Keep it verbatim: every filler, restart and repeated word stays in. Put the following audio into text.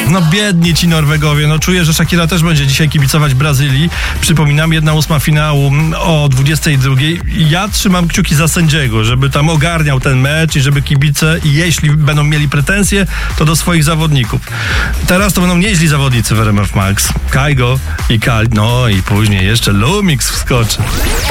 No biedni ci Norwegowie. No czuję, że Shakira też będzie dzisiaj kibicować Brazylii. Przypominam, jedna ósma finału o dwudziestej drugiej. Ja trzymam kciuki za sędziego, żeby tam ogarniał ten mecz i żeby kibice, jeśli będą mieli pretensje, to do swoich zawodników. Teraz to będą nieźli zawodnicy w R M F Max. Kajgo i Kal. No i później jeszcze Lumix wskoczy.